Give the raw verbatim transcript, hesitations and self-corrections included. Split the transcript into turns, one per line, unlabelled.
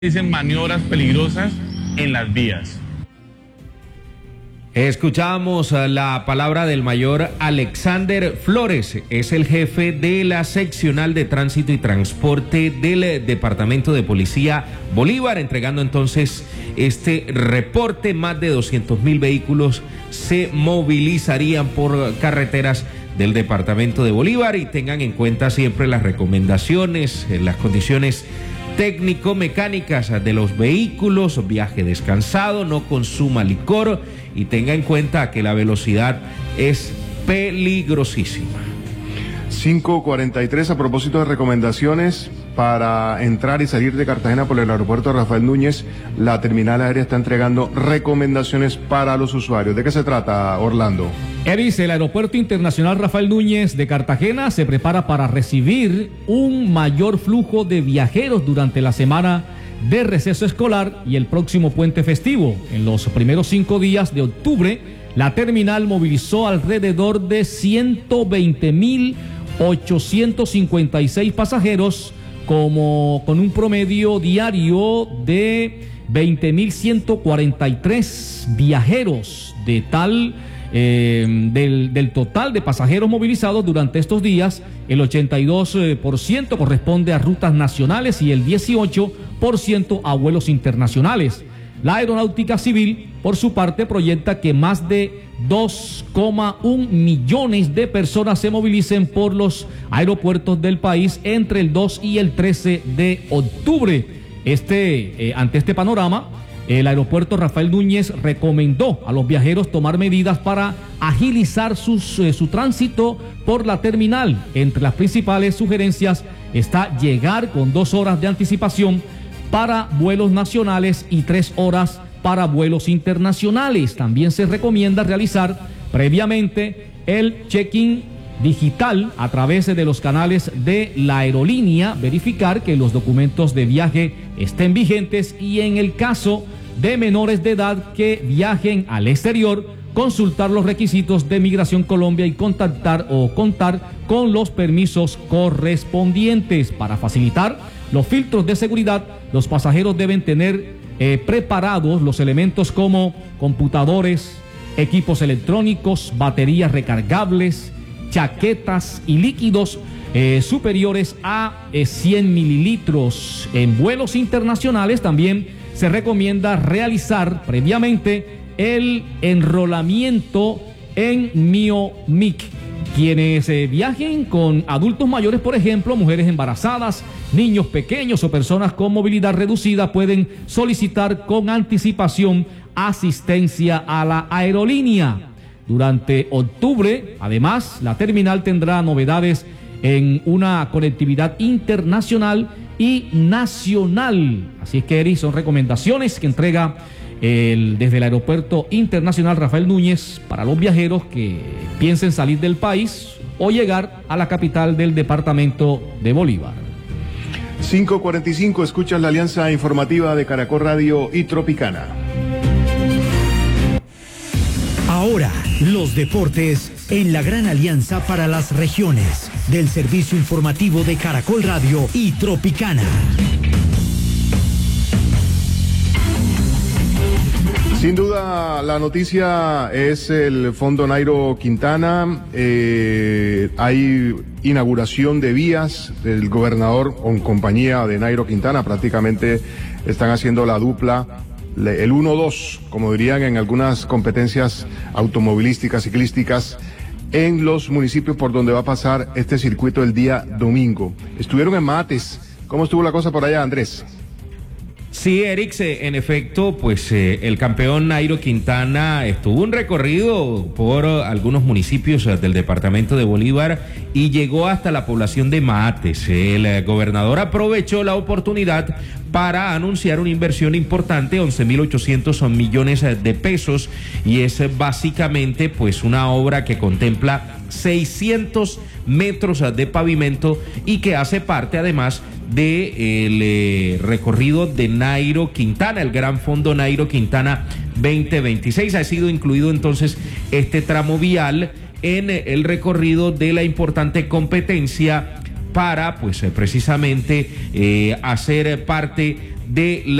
dicen maniobras peligrosas en las vías.
Escuchamos la palabra del mayor Alexander Flores, es el jefe de la seccional de tránsito y transporte del Departamento de Policía Bolívar, entregando entonces este reporte. Más de doscientos mil vehículos se movilizarían por carreteras del Departamento de Bolívar, y tengan en cuenta siempre las recomendaciones, las condiciones técnico-mecánicas de los vehículos, viaje descansado, no consuma licor y tenga en cuenta que la velocidad es peligrosísima.
cinco cuarenta y tres, a propósito de recomendaciones para entrar y salir de Cartagena por el aeropuerto Rafael Núñez, la terminal aérea está entregando recomendaciones para los usuarios. ¿De qué se trata, Orlando?
Eris, el Aeropuerto Internacional Rafael Núñez de Cartagena se prepara para recibir un mayor flujo de viajeros durante la semana de receso escolar y el próximo puente festivo. En los primeros cinco días de octubre, la terminal movilizó alrededor de ciento veinte mil ochocientos cincuenta y seis pasajeros, como con un promedio diario de veinte mil ciento cuarenta y tres viajeros. De tal eh, del, del total de pasajeros movilizados durante estos días, el ochenta y dos por ciento corresponde a rutas nacionales y el dieciocho por ciento a vuelos internacionales. La Aeronáutica Civil, por su parte, proyecta que más de dos coma uno millones de personas se movilicen por los aeropuertos del país entre el dos y el trece de octubre. Este, eh, ante este panorama, el aeropuerto Rafael Núñez recomendó a los viajeros tomar medidas para agilizar sus, eh, su tránsito por la terminal. Entre las principales sugerencias está llegar con dos horas de anticipación para vuelos nacionales y tres horas para vuelos internacionales. También se recomienda realizar previamente el check-in digital a través de los canales de la aerolínea, verificar que los documentos de viaje estén vigentes y, en el caso de menores de edad que viajen al exterior, consultar los requisitos de Migración Colombia y contactar o contar con los permisos correspondientes. Para facilitar los filtros de seguridad, los pasajeros deben tener eh, preparados los elementos como computadores, equipos electrónicos, baterías recargables, chaquetas y líquidos eh, superiores a eh, cien mililitros. En vuelos internacionales también se recomienda realizar previamente el enrolamiento en MioMic. Quienes eh, viajen con adultos mayores, por ejemplo, mujeres embarazadas, niños pequeños o personas con movilidad reducida, pueden solicitar con anticipación asistencia a la aerolínea. Durante octubre, además, la terminal tendrá novedades en una conectividad internacional y nacional. Así es que, Eri, son recomendaciones que entrega El, desde el Aeropuerto Internacional Rafael Núñez para los viajeros que piensen salir del país o llegar a la capital del departamento de Bolívar.
cinco cuarenta y cinco, escuchas la alianza informativa de Caracol Radio y Tropicana.
Ahora, los deportes en la gran alianza para las regiones del servicio informativo de Caracol Radio y Tropicana.
Sin duda, la noticia es el Fondo Nairo Quintana. Eh, hay inauguración de vías del gobernador en compañía de Nairo Quintana. Prácticamente están haciendo la dupla, el uno dos, como dirían en algunas competencias automovilísticas, ciclísticas, en los municipios por donde va a pasar este circuito el día domingo. Estuvieron en Mates. ¿Cómo estuvo la cosa por allá, Andrés?
Sí, Eric, en efecto, pues eh, el campeón Nairo Quintana estuvo un recorrido por algunos municipios del departamento de Bolívar y llegó hasta la población de Mates. El eh, gobernador aprovechó la oportunidad para anunciar una inversión importante, once mil ochocientos millones de pesos, y es básicamente pues una obra que contempla seiscientos metros de pavimento y que hace parte además del eh, recorrido de Nairo Quintana, el Gran Fondo Nairo Quintana veinte veintiséis. Ha sido incluido entonces este tramo vial en el recorrido de la importante competencia para pues precisamente eh, hacer parte de la